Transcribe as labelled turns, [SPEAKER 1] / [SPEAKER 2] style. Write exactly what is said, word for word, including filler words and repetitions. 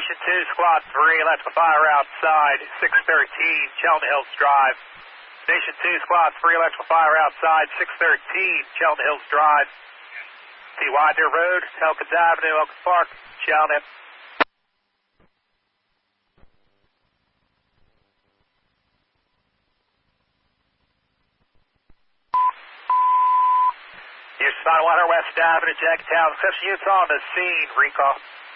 [SPEAKER 1] Station two, Squad three, electrical fire outside, six thirteen, Chelton Hills Drive. Station two, Squad three, electrical fire outside, six thirteen, Chelton Hills Drive. T. Widener Road, Elkins Avenue, Elkins Park, Chelton. Houston nine one hundred West Avenue, Jacktown. Reception units on the scene. Recall.